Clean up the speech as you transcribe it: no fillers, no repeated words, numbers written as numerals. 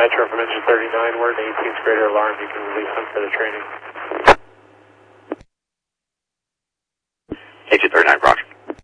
Metro from engine 39, we're an 18th grader alarm, you can release them for the training. Engine 39.